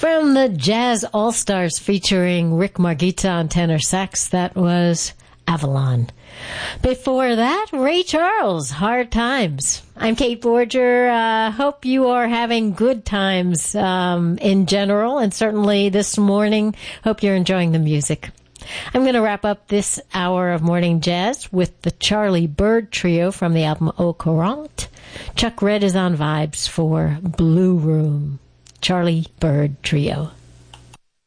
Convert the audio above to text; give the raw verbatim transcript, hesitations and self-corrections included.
From the Jazz All-Stars featuring Rick Margita on tenor sax, that was Avalon. Before that, Ray Charles, Hard Times. I'm Kate Borger. Uh, hope you are having good times um, in general, and certainly this morning, hope you're enjoying the music. I'm going to wrap up this hour of morning jazz with the Charlie Byrd Trio from the album Au Courant. Chuck Red is on vibes for Blue Room. Charlie Byrd Trio.